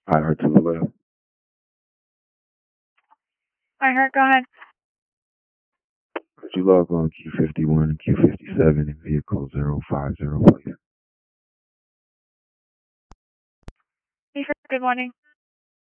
I heard to the left. I heard, go ahead. Could you log on Q51 and Q57 in vehicle 050, please? Good morning.